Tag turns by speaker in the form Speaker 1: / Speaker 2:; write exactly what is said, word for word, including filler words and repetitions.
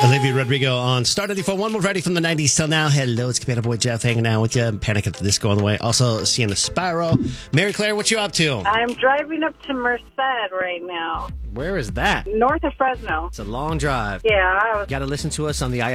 Speaker 1: Olivia Rodrigo on Star ninety-four. One more ready from the nineties till now. Hello, it's Commander Boy Jeff hanging out with you. Panic at the Disco on the way. Also, Sienna Sparrow. Mary Claire, what you up to?
Speaker 2: I'm driving up to Merced right now,
Speaker 3: Where is that?
Speaker 2: north of Fresno.
Speaker 3: It's a long drive.
Speaker 2: Yeah, I was
Speaker 3: Got to listen to us on the